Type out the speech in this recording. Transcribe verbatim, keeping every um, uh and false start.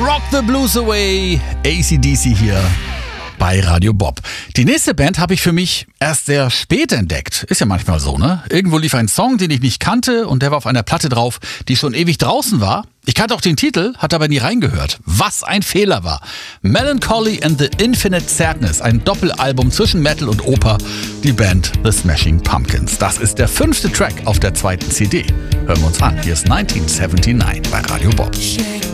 Rock the Blues Away, A C D C hier bei Radio Bob. Die nächste Band habe ich für mich erst sehr spät entdeckt. Ist ja manchmal so, ne? Irgendwo lief ein Song, den ich nicht kannte und der war auf einer Platte drauf, die schon ewig draußen war. Ich kannte auch den Titel, hatte aber nie reingehört. Was ein Fehler war. Melancholy and the Infinite Sadness, ein Doppelalbum zwischen Metal und Oper, die Band The Smashing Pumpkins. Das ist der fünfte Track auf der zweiten C D. Hören wir uns an. Hier ist neunzehnhundertneunundsiebzig bei Radio Bob.